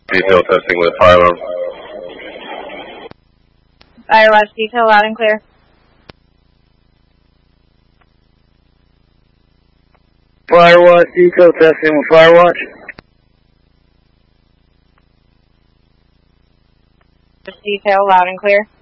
Detail testing with fire alarm. Firewatch detail loud and clear. Firewatch detail testing with Firewatch. Detail loud and clear.